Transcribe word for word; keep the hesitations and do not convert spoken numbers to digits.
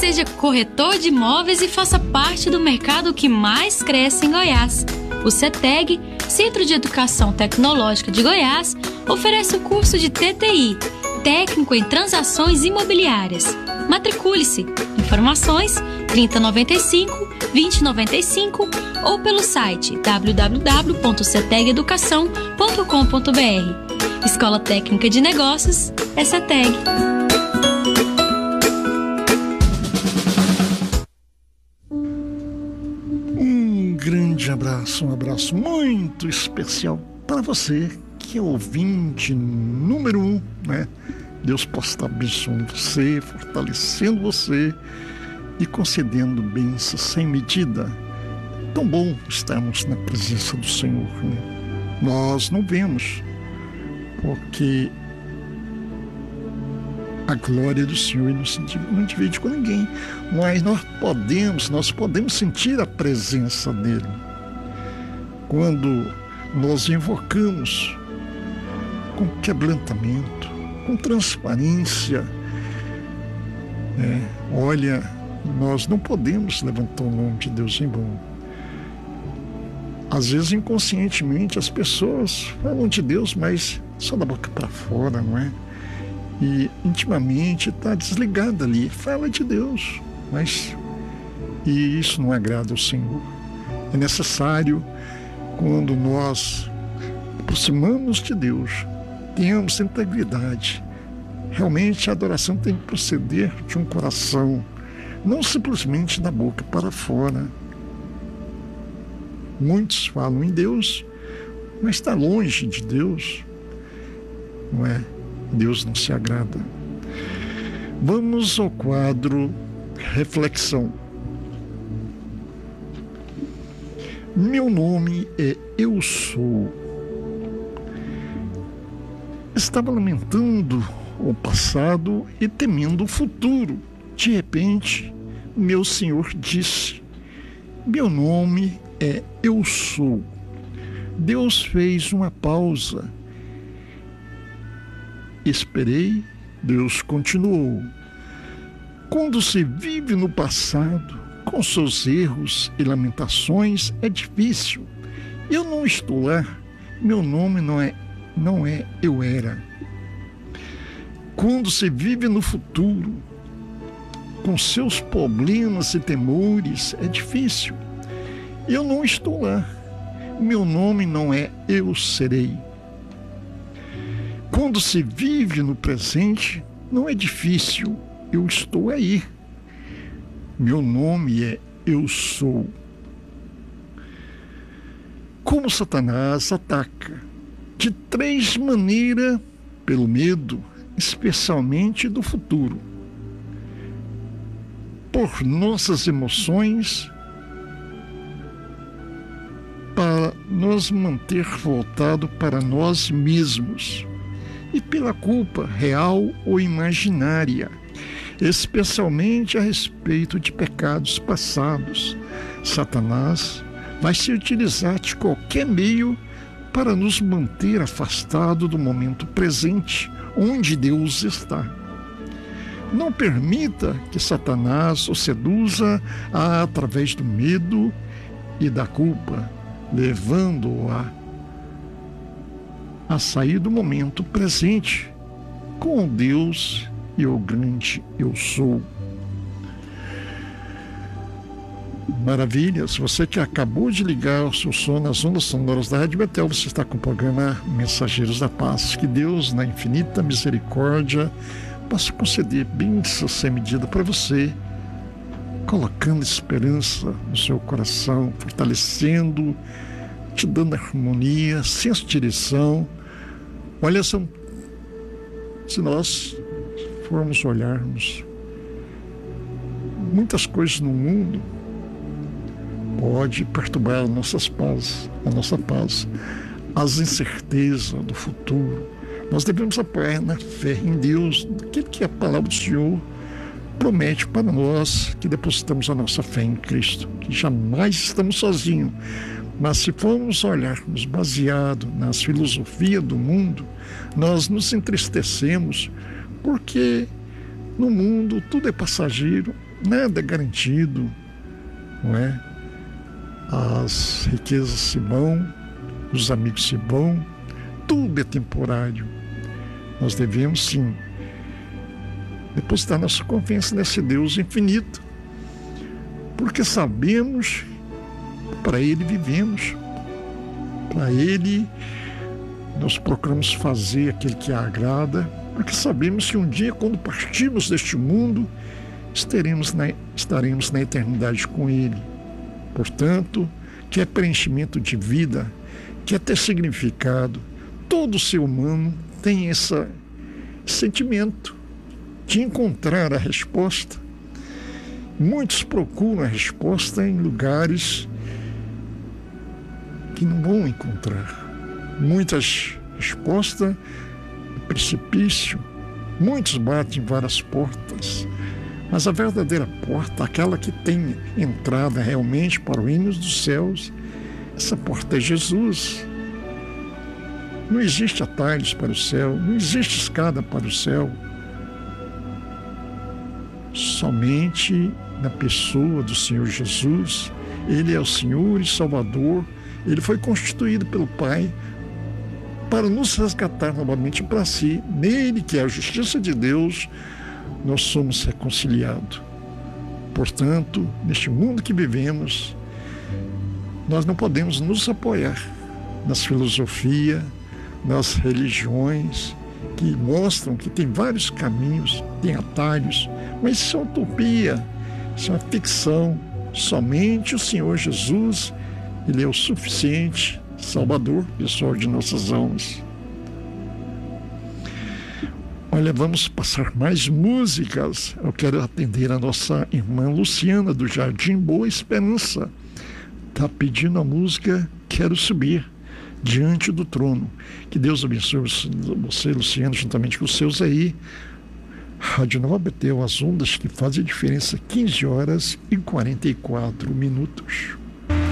seja corretor de imóveis e faça parte do mercado que mais cresce em Goiás. O CETEG, Centro de Educação Tecnológica de Goiás, oferece o curso de T T I, Técnico em Transações Imobiliárias. Matricule-se. Informações trinta noventa e cinco, vinte noventa e cinco ou pelo site w w w ponto ceteg educação ponto com ponto b r. Escola Técnica de Negócios é CETEG. Um grande abraço, um abraço muito especial para você que é ouvinte número um, né? Deus possa estar abençoando você, fortalecendo você e concedendo bênçãos sem medida. Tão bom estarmos na presença do Senhor, né? Nós não vemos, porque a glória do Senhor não se não divide com ninguém, mas nós podemos, nós podemos sentir a presença dele quando nós invocamos com quebrantamento, com transparência. É, olha, nós não podemos levantar o nome de Deus em vão. Às vezes, inconscientemente, as pessoas falam de Deus, mas só da boca para fora, não é? E intimamente está desligada ali, fala de Deus, mas e isso não agrada ao Senhor. É necessário, quando nós aproximamos de Deus, tenhamos integridade. Realmente a adoração tem que proceder de um coração, não simplesmente da boca para fora. Muitos falam em Deus, mas está longe de Deus, não é? Deus não se agrada. Vamos ao quadro Reflexão. Meu nome é Eu Sou. Estava lamentando o passado e temendo o futuro. De repente, meu Senhor disse: meu nome é Eu Sou. Deus fez uma pausa. Esperei, Deus continuou. Quando se vive no passado, com seus erros e lamentações, é difícil. Eu não estou lá, meu nome não é, não é Eu Era. Quando se vive no futuro, com seus problemas e temores, é difícil. Eu não estou lá, meu nome não é Eu Serei. Quando se vive no presente, não é difícil, eu estou aí. Meu nome é Eu Sou. Como Satanás ataca? De três maneiras: pelo medo, especialmente do futuro, por nossas emoções, para nos manter voltado para nós mesmos, e pela culpa real ou imaginária, especialmente a respeito de pecados passados. Satanás vai se utilizar de qualquer meio para nos manter afastados do momento presente, onde Deus está. Não permita que Satanás o seduza a, através do medo e da culpa, levando-o a a sair do momento presente com Deus e o grande Eu Sou. Maravilha! Se você que acabou de ligar o seu som nas ondas sonoras da Rádio Betel, você está com o programa Mensageiros da Paz. Que Deus, na infinita misericórdia, possa conceder bênçãos sem medida para você, colocando esperança no seu coração, fortalecendo, te dando harmonia, senso de direção. Olha, são, se nós formos olharmos, muitas coisas no mundo pode perturbar a nossas paz, a nossa paz, as incertezas do futuro. Nós devemos apoiar na fé em Deus, aquilo que a palavra do Senhor promete para nós, que depositamos a nossa fé em Cristo, que jamais estamos sozinhos. Mas se formos olharmos baseado nas filosofias do mundo, nós nos entristecemos, porque no mundo tudo é passageiro nada é garantido, não é? As riquezas se vão, os amigos se vão, tudo é temporário. Nós devemos, sim, depositar nossa confiança nesse Deus infinito, porque sabemos, para Ele vivemos, para Ele nós procuramos fazer aquilo que agrada, porque sabemos que um dia, quando partirmos deste mundo, estaremos na, estaremos na eternidade com Ele. Portanto, quer preenchimento de vida, quer ter significado, todo ser humano tem esse sentimento de encontrar a resposta. Muitos procuram a resposta em lugares que não vão encontrar. Muitas respostas no precipício, muitos batem em várias portas, mas a verdadeira porta, aquela que tem entrada realmente para o reino dos céus, essa porta é Jesus. Não existe atalhos para o céu, não existe escada para o céu. Somente na pessoa do Senhor Jesus. Ele é o Senhor e Salvador. Ele foi constituído pelo Pai para nos resgatar novamente para si. Nele, que é a justiça de Deus, nós somos reconciliados. Portanto, neste mundo que vivemos, nós não podemos nos apoiar nas filosofias, nas religiões que mostram que tem vários caminhos, tem atalhos, mas isso é utopia, isso é uma ficção. Somente o Senhor Jesus, Ele é o suficiente Salvador pessoal de nossas almas. Olha, vamos passar mais músicas. Eu quero atender a nossa irmã Luciana, do Jardim Boa Esperança. Está pedindo a música Quero Subir Diante do Trono. Que Deus abençoe você, Luciano, juntamente com os seus aí. Rádio Nova Betel, as ondas que fazem a diferença, quinze horas e quarenta e quatro minutos.